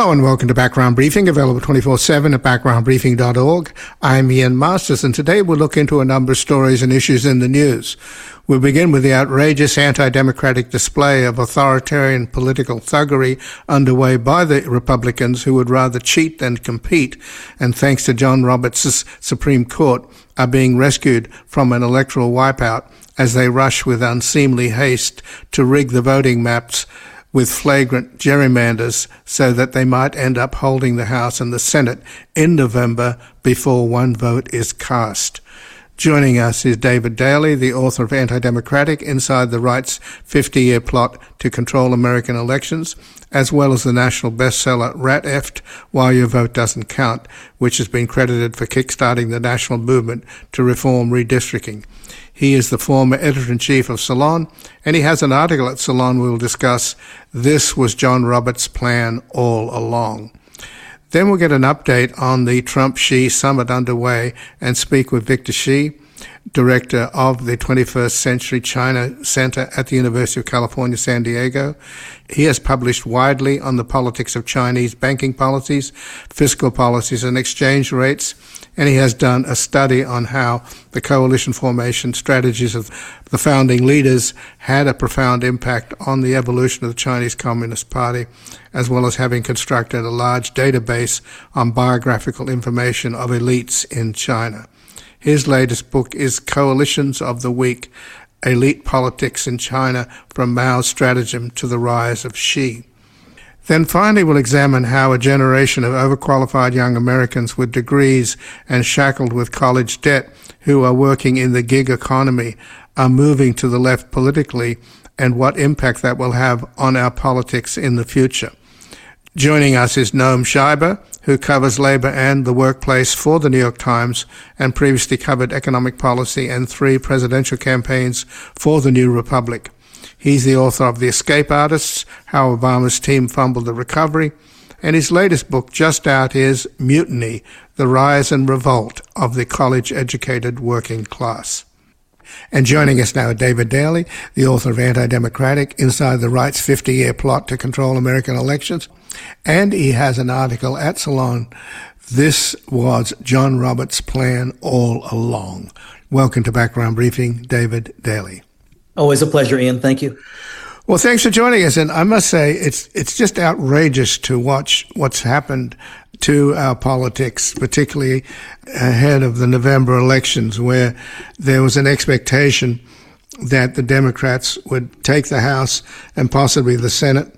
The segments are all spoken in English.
Hello and welcome to Background Briefing, available 24/7 at backgroundbriefing.org. I'm Ian Masters, and today we'll look into a number of stories and issues in the news. We'll begin with the outrageous anti-democratic display of authoritarian political thuggery underway by the Republicans, who would rather cheat than compete, and thanks to John Roberts' Supreme Court, are being rescued from an electoral wipeout as they rush with unseemly haste to rig the voting maps with flagrant gerrymanders so that they might end up holding the House and the Senate in November before one vote is cast. Joining us is David Daley, the author of Anti-Democratic: Inside the Right's 50-Year Plot to Control American Elections, as well as the national bestseller Rat Eft: Why Your Vote Doesn't Count, which has been credited for kickstarting the national movement to reform redistricting. He is the former editor-in-chief of Salon, and he has an article at Salon we'll discuss. This was John Roberts' plan all along. Then we'll get an update on the Trump-Xi summit underway and speak with Victor Shi, director of the 21st Century China Center at the University of California, San Diego. He has published widely on the politics of Chinese banking policies, fiscal policies, and exchange rates, and he has done a study on how the coalition formation strategies of the founding leaders had a profound impact on the evolution of the Chinese Communist Party, as well as having constructed a large database on biographical information of elites in China. His latest book is Coalitions of the Weak: Elite Politics in China, from Mao's Stratagem to the Rise of Xi. Then finally we'll examine how a generation of overqualified young Americans with degrees and shackled with college debt who are working in the gig economy are moving to the left politically, and what impact that will have on our politics in the future. Joining us is Noam Scheiber, who covers labor and the workplace for the New York Times and previously covered economic policy and 3 presidential campaigns for the New Republic. He's the author of The Escape Artists: How Obama's Team Fumbled the Recovery, and his latest book, just out, is Mutiny: The Rise and Revolt of the College-Educated Working Class. And joining us now, David Daley, the author of Anti-Democratic: Inside the Right's 50-Year Plot to Control American Elections. And he has an article at Salon, This Was John Roberts' Plan All Along. Welcome to Background Briefing, David Daley. Always a pleasure, Ian. Thank you. Well, thanks for joining us. And I must say, it's just outrageous to watch what's happened to our politics, particularly ahead of the November elections, where there was an expectation that the Democrats would take the House and possibly the Senate.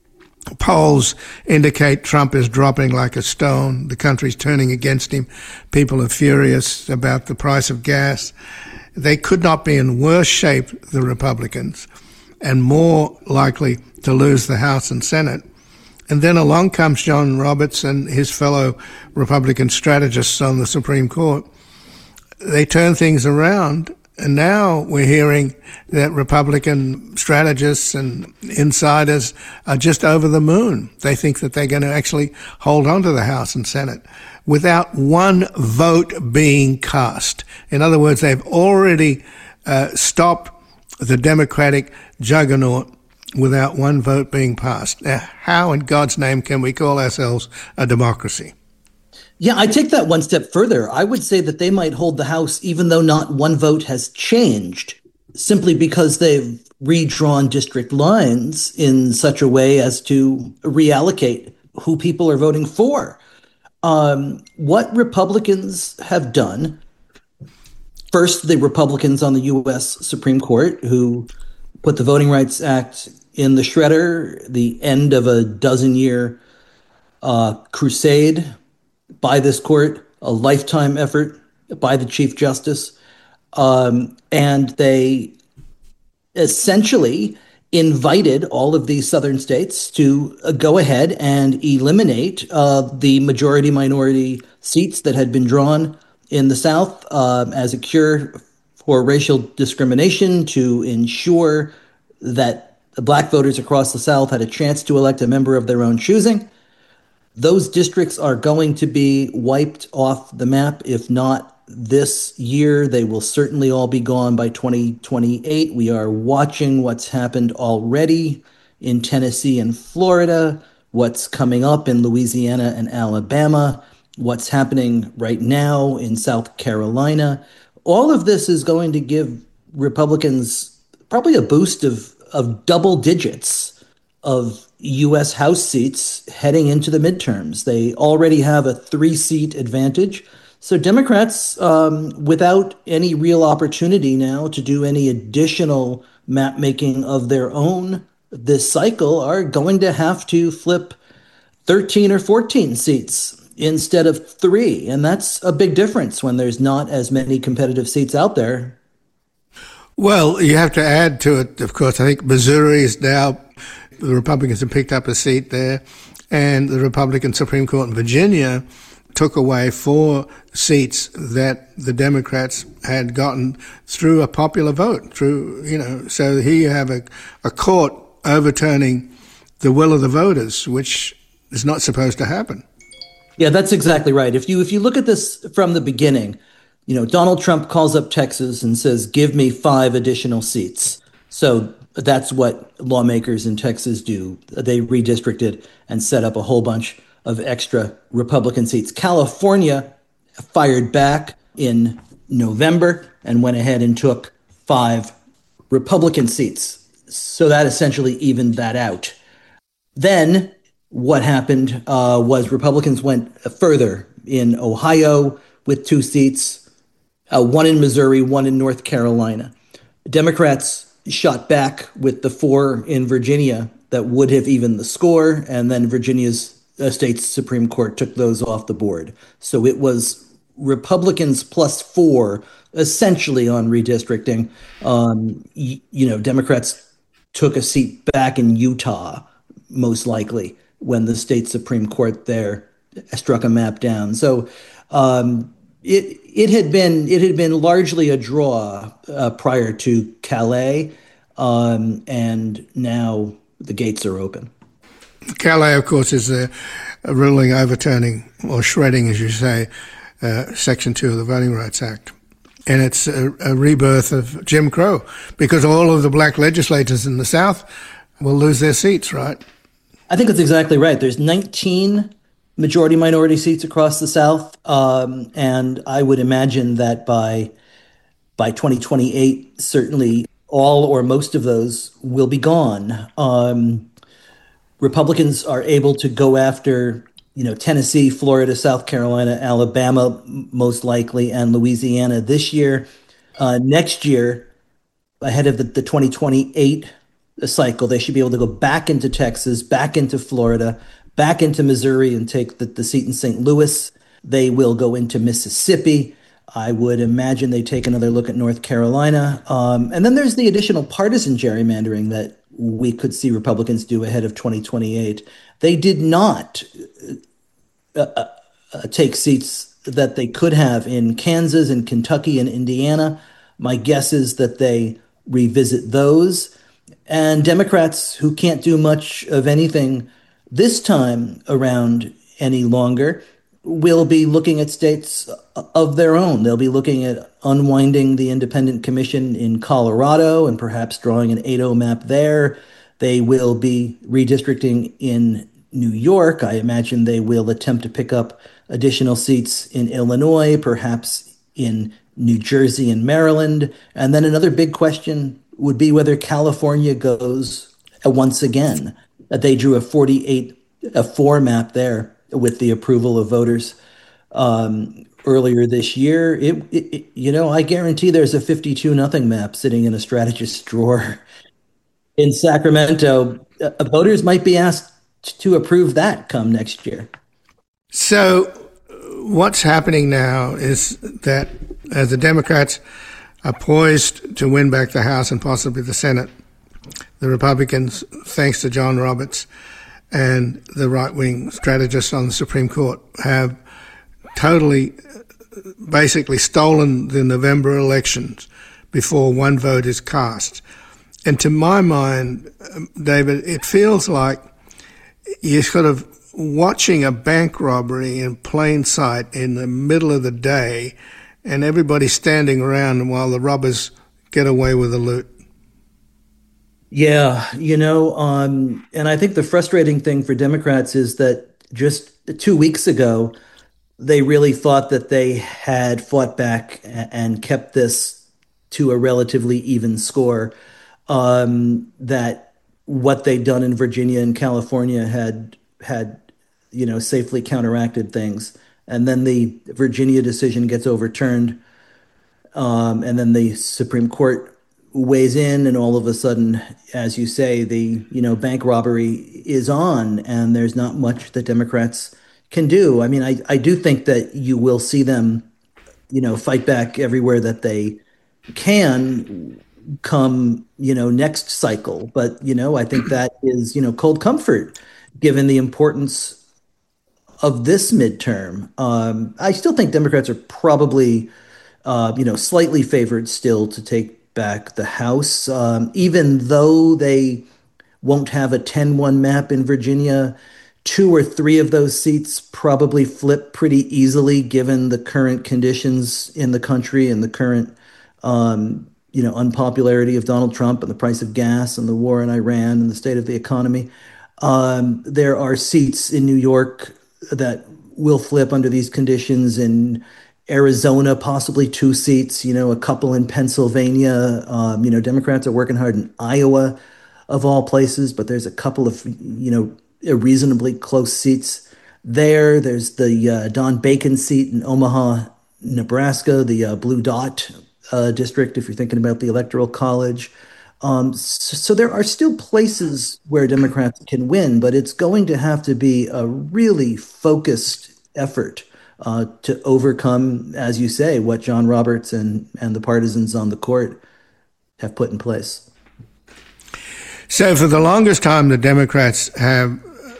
Polls indicate Trump is dropping like a stone. The country's turning against him. People are furious about the price of gas. They could not be in worse shape, the Republicans, and more likely to lose the House and Senate. And then along comes John Roberts and his fellow Republican strategists on the Supreme Court. They turn things around, and now we're hearing that Republican strategists and insiders are just over the moon. They think that they're going to actually hold on to the House and Senate without one vote being cast. In other words, they've already stopped the Democratic juggernaut without one vote being passed. Now, how in God's name can we call ourselves a democracy? Yeah, I take that one step further. I would say that they might hold the House even though not one vote has changed, simply because they've redrawn district lines in such a way as to reallocate who people are voting for. What Republicans have done, first, the Republicans on the U.S. Supreme Court, who put the Voting Rights Act in the shredder, the end of a dozen-year crusade by this court, a lifetime effort by the Chief Justice, and they essentially invited all of these southern states to go ahead and eliminate the majority-minority seats that had been drawn in the South as a cure for racial discrimination, to ensure that Black voters across the South had a chance to elect a member of their own choosing. Those districts are going to be wiped off the map. If not this year, they will certainly all be gone by 2028. We are watching what's happened already in Tennessee and Florida, what's coming up in Louisiana and Alabama, what's happening right now in South Carolina. All of this is going to give Republicans probably a boost of double digits of U.S. House seats heading into the midterms. They already have a 3-seat advantage. So Democrats, without any real opportunity now to do any additional map making of their own this cycle, are going to have to flip 13 or 14 seats instead of 3. And that's a big difference when there's not as many competitive seats out there. Well, you have to add to it, of course, I think Missouri is now, the Republicans have picked up a seat there, and the Republican Supreme Court in Virginia took away 4 seats that the Democrats had gotten through a popular vote, so here you have a court overturning the will of the voters, which is not supposed to happen. Yeah, that's exactly right. If you look at this from the beginning, Donald Trump calls up Texas and says, give me 5 additional seats. So that's what lawmakers in Texas do. They redistricted and set up a whole bunch of extra Republican seats. California fired back in November and went ahead and took 5 Republican seats. So that essentially evened that out. Then what happened was Republicans went further in Ohio with 2 seats, 1 in Missouri, 1 in North Carolina. Democrats shot back with the 4 in Virginia that would have evened the score, and then Virginia's state's Supreme Court took those off the board. So it was Republicans plus 4, essentially on redistricting. Democrats took a seat back in Utah, most likely, when the state Supreme Court there struck a map down. So it had been largely a draw prior to Calais, and now the gates are open. Calais, of course, is a ruling overturning or shredding, as you say, Section 2 of the Voting Rights Act. And it's a rebirth of Jim Crow, because all of the black legislators in the South will lose their seats, right? I think that's exactly right. There's 19 majority-minority seats across the South, and I would imagine that by 2028, certainly all or most of those will be gone. Republicans are able to go after, Tennessee, Florida, South Carolina, Alabama, most likely, and Louisiana this year. Next year, ahead of the 2028 cycle, they should be able to go back into Texas, back into Florida, back into Missouri and take the seat in St. Louis. They will go into Mississippi. I would imagine they take another look at North Carolina. And then there's the additional partisan gerrymandering that we could see Republicans do ahead of 2028. They did not take seats that they could have in Kansas and Kentucky and Indiana. My guess is that they revisit those. And Democrats who can't do much of anything this time around any longer will be looking at states of their own. They'll be looking at unwinding the independent commission in Colorado and perhaps drawing an 8-0 map there. They will be redistricting in New York. I imagine they will attempt to pick up additional seats in Illinois, perhaps in New Jersey and Maryland. And then another big question would be whether California goes once again. They drew a 48-4 map there with the approval of voters earlier this year. I guarantee there's a 52-0 map sitting in a strategist's drawer in Sacramento. Voters might be asked to approve that come next year. So what's happening now is that as the Democrats are poised to win back the House and possibly the Senate, the Republicans, thanks to John Roberts and the right-wing strategists on the Supreme Court, have totally basically stolen the November elections before one vote is cast. And to my mind, David, it feels like you're sort of watching a bank robbery in plain sight in the middle of the day, and everybody's standing around while the robbers get away with the loot. Yeah, and I think the frustrating thing for Democrats is that just 2 weeks ago, they really thought that they had fought back and kept this to a relatively even score. That what they'd done in Virginia and California had safely counteracted things, and then the Virginia decision gets overturned, and then the Supreme Court weighs in, and all of a sudden, as you say, the bank robbery is on, and there's not much that Democrats can do. I mean, I do think that you will see them, fight back everywhere that they can come, next cycle. But, I think that is, cold comfort given the importance of this midterm. I still think Democrats are probably slightly favored still to take back the House, even though they won't have a 10-1 map in Virginia. Two or three of those seats probably flip pretty easily given the current conditions in the country and the current, unpopularity of Donald Trump and the price of gas and the war in Iran and the state of the economy. There are seats in New York that will flip under these conditions. In Arizona, possibly two seats, a couple in Pennsylvania. Democrats are working hard in Iowa, of all places, but there's a couple of, reasonably close seats there. There's the Don Bacon seat in Omaha, Nebraska, the Blue Dot district, if you're thinking about the Electoral College. So there are still places where Democrats can win, but it's going to have to be a really focused effort to overcome, as you say, what John Roberts and the partisans on the court have put in place. So for the longest time, the Democrats have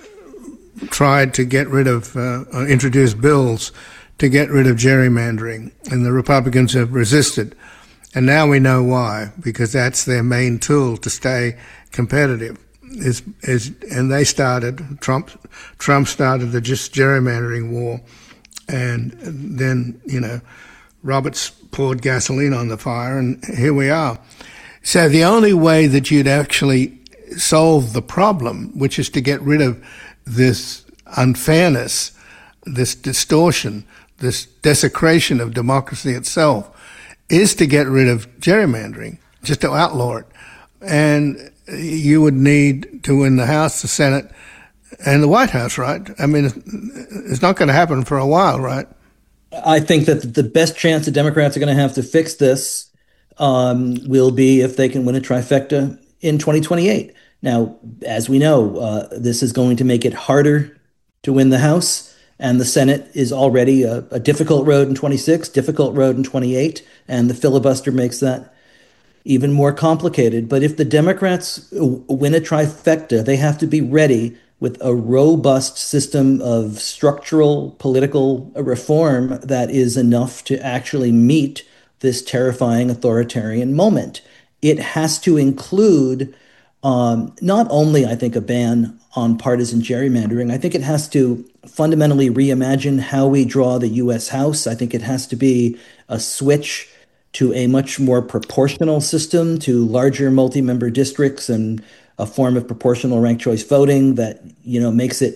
tried to get rid of, introduce bills to get rid of gerrymandering, and the Republicans have resisted. And now we know why, because that's their main tool to stay competitive. And they started, Trump started the just gerrymandering war, and then, Roberts poured gasoline on the fire, and here we are. So the only way that you'd actually solve the problem, which is to get rid of this unfairness, this distortion, this desecration of democracy itself, is to get rid of gerrymandering, just to outlaw it. And you would need to win the House, the Senate, and the White House, right? I mean, it's not going to happen for a while, right? I think that the best chance the Democrats are going to have to fix this will be if they can win a trifecta in 2028. Now, as we know, this is going to make it harder to win the House, and the Senate is already a difficult road in 26, difficult road in 28, and the filibuster makes that even more complicated. But if the Democrats win a trifecta, they have to be ready with a robust system of structural political reform that is enough to actually meet this terrifying authoritarian moment. It has to include not only, I think, a ban on partisan gerrymandering. I think it has to fundamentally reimagine how we draw the U.S. House. I think it has to be a switch to a much more proportional system, to larger multi-member districts and a form of proportional ranked choice voting that, makes it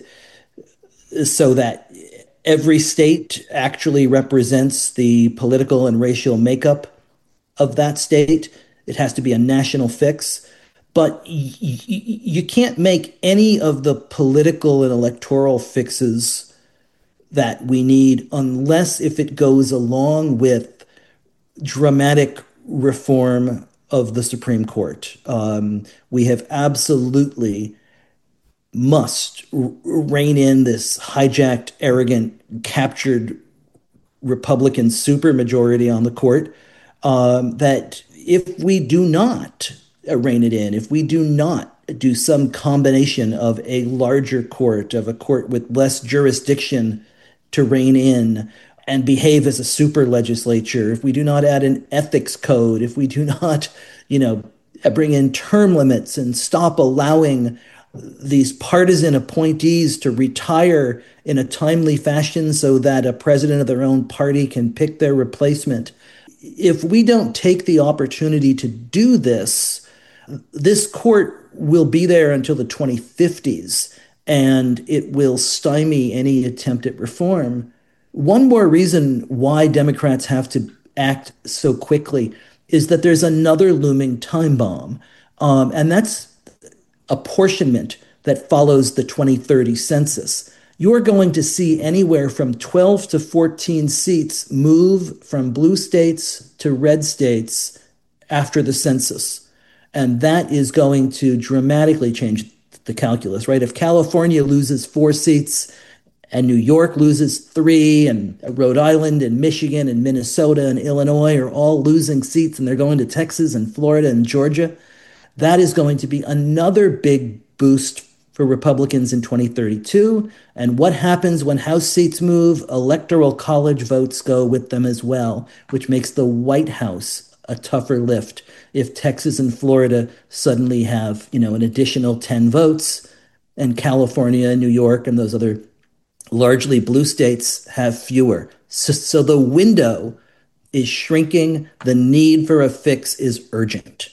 so that every state actually represents the political and racial makeup of that state. It has to be a national fix. But you can't make any of the political and electoral fixes that we need unless if it goes along with dramatic reform of the Supreme Court. We have absolutely must rein in this hijacked, arrogant, captured Republican supermajority on the court. That if we do not rein it in, if we do not do some combination of a larger court, of a court with less jurisdiction to rein in and behave as a super legislature, if we do not add an ethics code, if we do not, bring in term limits and stop allowing these partisan appointees to retire in a timely fashion so that a president of their own party can pick their replacement. If we don't take the opportunity to do this, this court will be there until the 2050s, and it will stymie any attempt at reform. One more reason why Democrats have to act so quickly is that there's another looming time bomb, and that's apportionment that follows the 2030 census. You're going to see anywhere from 12 to 14 seats move from blue states to red states after the census. And that is going to dramatically change the calculus, right? If California loses 4 seats and New York loses 3, and Rhode Island and Michigan and Minnesota and Illinois are all losing seats and they're going to Texas and Florida and Georgia, that is going to be another big boost for Republicans in 2032. And what happens when House seats move? Electoral college votes go with them as well, which makes the White House a tougher lift if Texas and Florida suddenly have, an additional 10 votes, and California and New York and those other largely blue states have fewer. So the window is shrinking. The need for a fix is urgent.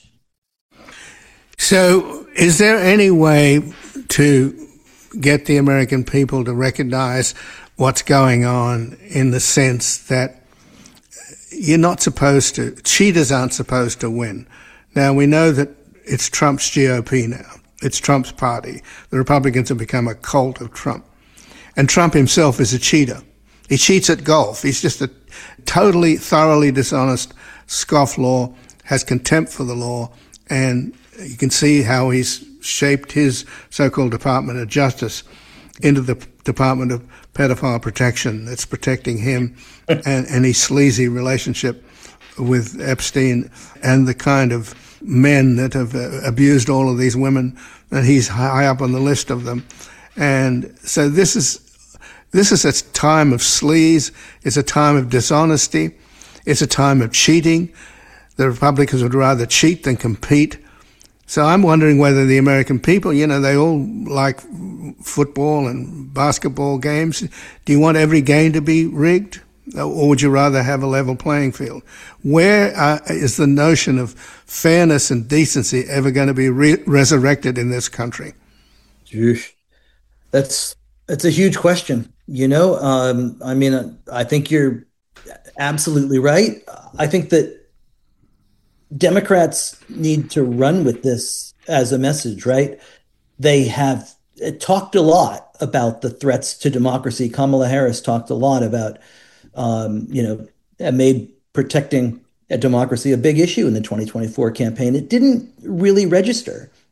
So is there any way to get the American people to recognize what's going on, in the sense that cheaters aren't supposed to win? Now, we know that it's Trump's GOP now. It's Trump's party. The Republicans have become a cult of Trump. And Trump himself is a cheater. He cheats at golf. He's just a totally, thoroughly dishonest scofflaw, has contempt for the law, and you can see how he's shaped his so-called Department of Justice into the Department of Pedophile Protection that's protecting him and his sleazy relationship with Epstein and the kind of men that have abused all of these women, and he's high up on the list of them. And so this is a time of sleaze. It's a time of dishonesty. It's a time of cheating. The Republicans would rather cheat than compete. So I'm wondering whether the American people, they all like football and basketball games. Do you want every game to be rigged? Or would you rather have a level playing field? Where is the notion of fairness and decency ever going to be resurrected in this country? That's a huge question. I think you're absolutely right. I think that Democrats need to run with this as a message, right? They have talked a lot about the threats to democracy. Kamala Harris talked a lot about, made protecting a democracy a big issue in the 2024 campaign. It didn't really register